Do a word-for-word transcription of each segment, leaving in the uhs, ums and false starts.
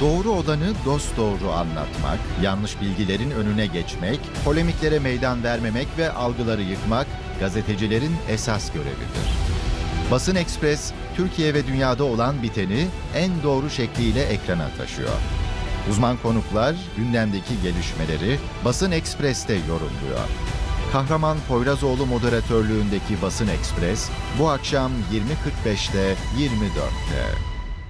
Doğru olanı dosdoğru anlatmak, yanlış bilgilerin önüne geçmek, polemiklere meydan vermemek ve algıları yıkmak gazetecilerin esas görevidir. Basın Ekspres, Türkiye ve dünyada olan biteni en doğru şekliyle ekrana taşıyor. Uzman konuklar gündemdeki gelişmeleri Basın Ekspres'te yorumluyor. Kahraman Poyrazoğlu moderatörlüğündeki Basın Ekspres bu akşam yirmi kırk beşte yirmi dörtte.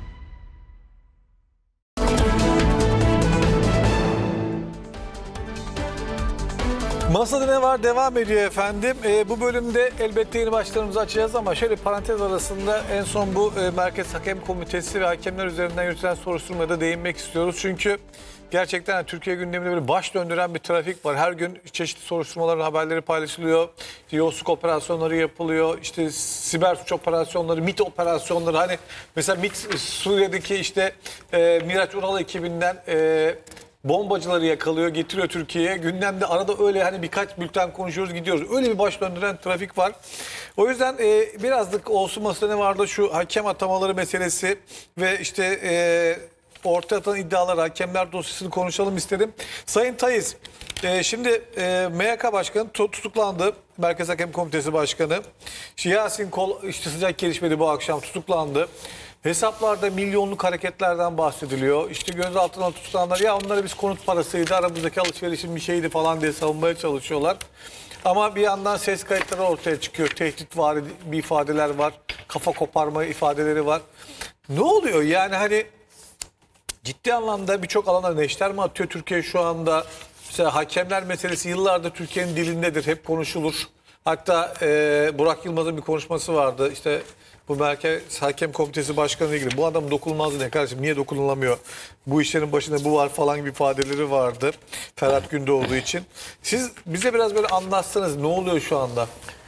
Masada ne var devam ediyor efendim. E, bu bölümde elbette yeni başlarımızı açacağız ama şöyle parantez arasında en son bu e, Merkez Hakem Komitesi ve hakemler üzerinden yürütülen soruşturmaya da değinmek istiyoruz. Çünkü gerçekten yani Türkiye gündeminde böyle baş döndüren bir trafik var. Her gün çeşitli soruşturmaların haberleri paylaşılıyor. İşte yolsuzluk operasyonları yapılıyor. İşte siber suç operasyonları, MİT operasyonları. Hani mesela MİT Suriye'deki işte e, Miraç Ural ekibinden... E, bombacıları yakalıyor, getiriyor Türkiye'ye. Gündemde arada öyle hani birkaç bülten konuşuyoruz, gidiyoruz. Öyle bir baş döndüren trafik var. O yüzden e, birazcık olsun masada ne vardı şu hakem atamaları meselesi ve işte e, ortaya atılan iddialar, hakemler dosyasını konuşalım istedim. Sayın Tayiz, e, şimdi e, M Y K Başkanı tutuklandı. Merkez Hakem Komitesi Başkanı. İşte Yasin Kol işte sıcak gelişmedi bu akşam tutuklandı. Hesaplarda milyonluk hareketlerden bahsediliyor. İşte gözaltına tutulanlar ya onlara biz konut parasıydı, aramızdaki alışverişin bir şeydi falan diye savunmaya çalışıyorlar. Ama bir yandan ses kayıtları ortaya çıkıyor. Tehditvari bir ifadeler var. Kafa koparma ifadeleri var. Ne oluyor yani hani ciddi anlamda birçok alana neşter mi atıyor Türkiye şu anda? Mesela hakemler meselesi yıllardır Türkiye'nin dilindedir. Hep konuşulur. Hatta e, Burak Yılmaz'ın bir konuşması vardı. İşte bu Merkez Hakem Komitesi Başkanı ile ilgili. Bu adam dokunulmazdı ne kardeşim? Niye dokunulamıyor? Bu işlerin başında bu var falan gibi ifadeleri vardı. Ferhat Gündoğdu için. Siz bize biraz böyle anlatsanız ne oluyor şu anda?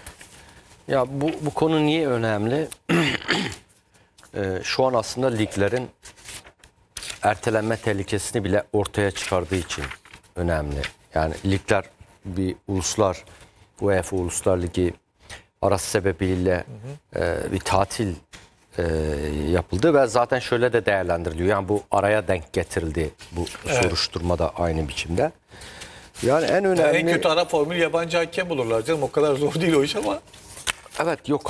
Ya bu, bu konu niye önemli? ee, şu an aslında liglerin ertelenme tehlikesini bile ortaya çıkardığı için önemli. Yani ligler bir uluslar, UEFA Uluslar Ligi arası sebebiyle hı hı. E, bir tatil e, yapıldı ve zaten şöyle de değerlendiriliyor. Yani bu araya denk getirildi bu evet. soruşturmada aynı biçimde. Yani en önemli... Yani en kötü ara formül yabancı hakem bulurlar canım. O kadar zor değil o iş ama. Evet yok